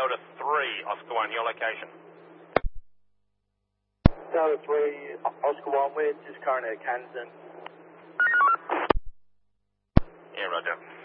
Delta 3, Oscar 1, your location. Delta 3, Oscar 1, we're just currently at Kensington. Yeah, roger.